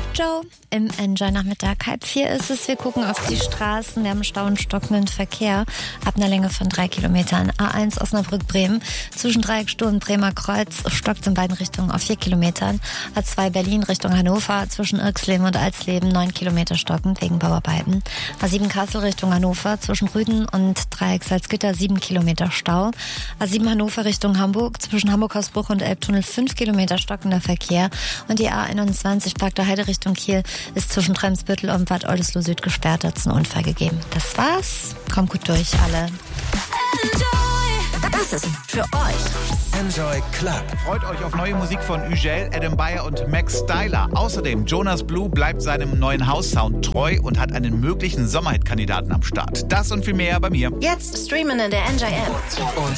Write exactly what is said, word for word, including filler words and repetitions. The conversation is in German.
Joe im Enjoy-Nachmittag. Halb vier ist es. Wir gucken auf die Straßen. Wir haben Stau und stockenden Verkehr ab einer Länge von drei Kilometern. A eins Osnabrück-Bremen zwischen Dreiecksstuhl und Bremer Kreuz stockt in beiden Richtungen auf vier Kilometern. A zwei Berlin Richtung Hannover zwischen Irxleben und Alsleben neun Kilometer stockend wegen Bauarbeiten. A sieben Kassel Richtung Hannover zwischen Rüden und Dreieck Salzgitter sieben Kilometer Stau. A sieben Hannover Richtung Hamburg zwischen Hamburg-Hausbruch und Elbtunnel fünf Kilometer stockender Verkehr. Und die A einundzwanzig Park der Heide Richtung Kiel ist zwischen Tremsbüttel und Bad Oldesloe Süd gesperrt. Hat es einen Unfall gegeben. Das war's. Kommt gut durch, alle. Enjoy. Das ist für euch. Enjoy Club. Freut euch auf neue Musik von Ugel, Adam Beyer und Max Styler. Außerdem Jonas Blue bleibt seinem neuen House-Sound treu und hat einen möglichen Sommerhit-Kandidaten am Start. Das und viel mehr bei mir. Jetzt streamen in der Enjoy App. Und